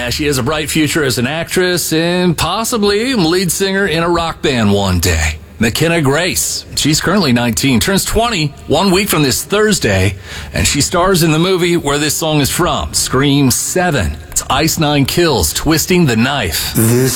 Yeah, she has a bright future as an actress and possibly lead singer in a rock band one day. McKenna Grace. She's currently 19, turns 20 1 week from this Thursday, and she stars in the movie where this song is from, Scream 7. It's Ice Nine Kills, Twisting the Knife. This